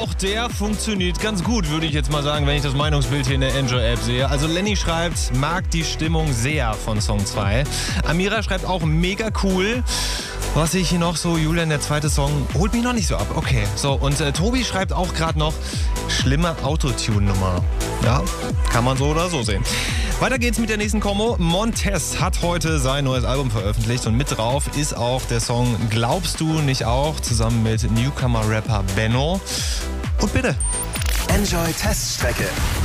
auch der funktioniert ganz gut, würde ich jetzt mal sagen, wenn ich das Meinungsbild hier in der Enjoy-App sehe. Also Lenny schreibt, mag die Stimmung sehr von Song 2. Amira schreibt auch, mega cool. Was sehe ich hier noch so? Julian, der zweite Song, holt mich noch nicht so ab. Okay, so, und Tobi schreibt auch gerade noch, schlimme Autotune-Nummer. Ja, kann man so oder so sehen. Weiter geht's mit der nächsten Kombo. Montez hat heute sein neues Album veröffentlicht und mit drauf ist auch der Song Glaubst du nicht auch, zusammen mit Newcomer-Rapper Benno. Und bitte. Enjoy Teststrecke.